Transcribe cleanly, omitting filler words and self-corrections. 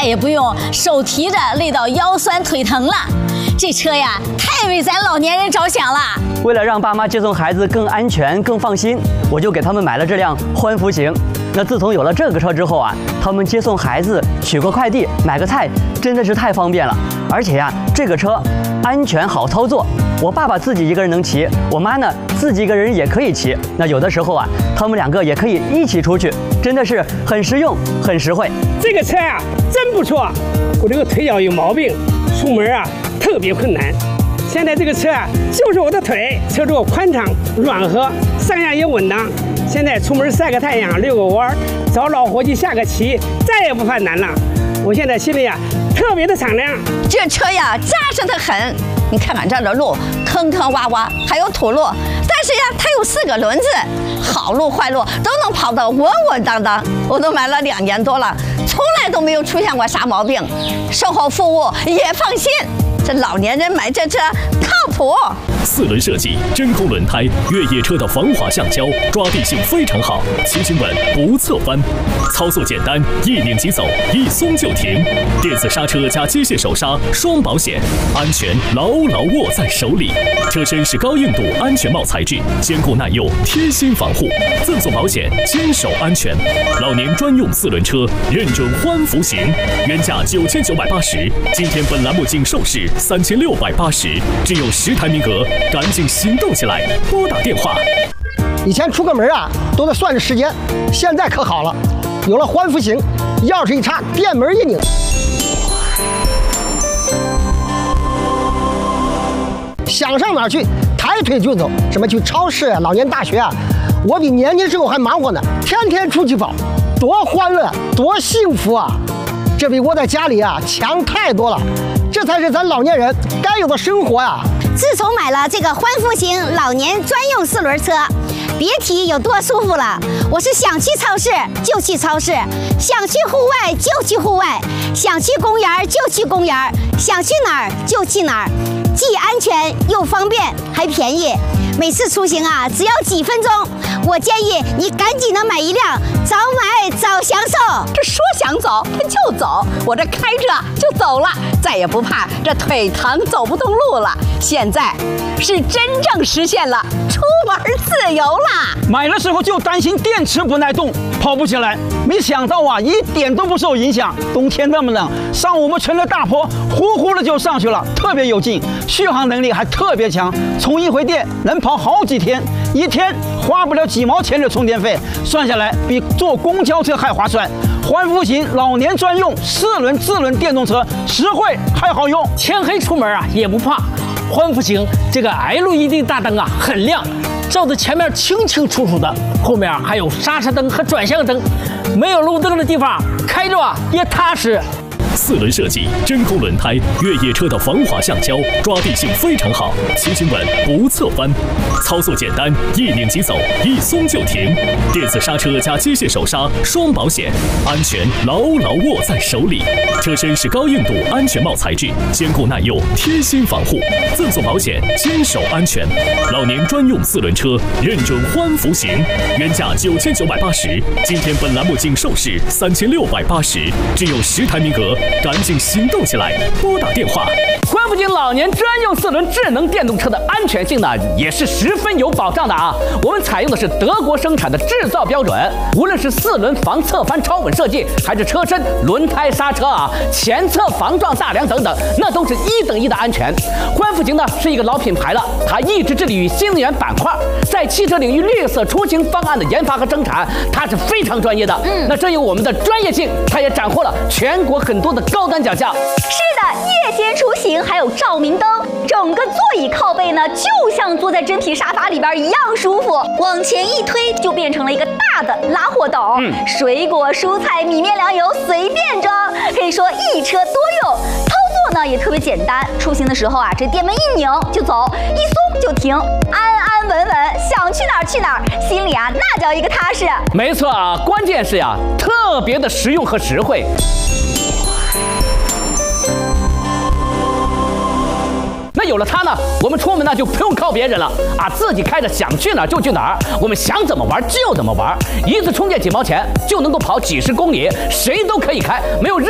再也不用手提着累到腰酸腿疼了。这车呀，太为咱老年人着想了。 为了让爸妈接送孩子更安全、更放心，我就给他们买了这辆欢福行。那自从有了这个车之后啊，他们接送孩子、取个快递、买个菜，真的是太方便了。而且呀，这个车安全好操作。我爸爸自己一个人能骑，我妈呢自己一个人也可以骑。那有的时候啊，他们两个也可以一起出去，真的是很实用、很实惠。 这个车啊，真不错。我这个腿脚有毛病，出门啊特别困难。现在这个车啊，就是我的腿，车座宽敞软和，上下也稳当。现在出门晒个太阳、遛个弯儿，找老伙计下个棋，再也不犯难了。我现在心里啊特别的敞亮。 这车呀扎实得很，你看看这儿的路坑坑洼洼，还有土路，但是呀它有4个轮子，好路坏路都能跑得稳稳当当。我都买了2年多了，从来都没有出现过啥毛病，售后服务也放心。这老年人买这车靠谱。 4轮设计，真空轮胎，越野车的防滑橡胶，抓地性非常好，骑行稳不侧翻，操作简单，一拧即走，一松就停，电子刹车加机械手刹，双保险，安全牢牢握在手里。车身是高硬度安全帽材质，坚固耐用，贴心防护，赠送保险，坚守安全。老年专用4轮车，认准欢福行，原价9980，今天本栏目仅售市3680，只有10台名额，赶紧行动起来，拨打电话。 以前出个门啊都得算着时间，现在可好了，有了欢福行，钥匙一插，电门一拧，想上哪儿去，抬腿就走。什么去超市啊、老年大学啊，我比年轻时候还忙活呢，天天出去跑，多欢乐，多幸福啊！这比窝在家里啊强太多了。这才是咱老年人该有的生活啊！ 自从买了这个欢福行老年专用4轮车，别提有多舒服了。我是想去超市就去超市，想去户外就去户外，想去公园就去公园，想去哪儿就去哪儿，既安全又方便，还便宜。每次出行啊，只要几分钟。我建议你赶紧的买一辆，早买早享受。 这说想走他就走，我这开着就走了，再也不怕这腿疼走不动路了。现在是真正实现了出门自由啦！ 买的时候就担心电池不耐冻，跑不起来，没想到啊，一点都不受影响。冬天那么冷，上我们村的大坡，呼呼的就上去了，特别有劲，续航能力还特别强，充一回电能跑好几天，一天花不了几毛钱的充电费，算下来比坐公交车还划算。欢福行老年专用4轮智能电动车，实惠还好用， 天黑出门啊也不怕。欢福行这个 LED 大灯啊很亮，照着前面清清楚楚的，后面还有刹车灯和转向灯，没有路灯的地方开着啊也踏实。 4轮设计，真空轮胎，越野车的防滑橡胶，抓地性非常好，骑行稳不侧翻，操作简单，一拧即走，一松就停，电子刹车加机械手刹，双保险，安全牢牢握在手里。车身是高硬度安全帽材质，坚固耐用，贴心防护，赠送保险，坚守安全。老年专用4轮车，认准欢福行，原价9980，今天本栏目仅售市3680，只有10台名额。赶紧行动起来，拨打电话。 欢福行老年专用4轮智能电动车的安全性呢，也是十分有保障的啊。我们采用的是德国生产的制造标准，无论是4轮防侧翻超稳设计，还是车身、轮胎、刹车啊、前侧防撞大梁等等，那都是1等1的安全。欢福行呢是一个老品牌了，它一直致力于新能源板块，在汽车领域绿色出行方案的研发和生产，它是非常专业的。那这有我们的专业性，它也斩获了全国很多的高端奖项。 是的，夜间出行还有照明灯，整个座椅靠背呢，就像坐在真皮沙发里边一样舒服。往前一推，就变成了一个大的拉货斗，水果、蔬菜、米面粮油随便装，可以说一车多用。操作呢也特别简单，出行的时候啊，这电门一拧就走，一松就停，安安稳稳，想去哪儿去哪儿，心里啊那叫一个踏实。 没错啊，关键是呀，特别的实用和实惠。那有了它呢，我们出门呢就不用靠别人了啊，自己开着想去哪儿就去哪儿，我们想怎么玩就怎么玩，一次充电几毛钱就能够跑几10公里，谁都可以开，没有任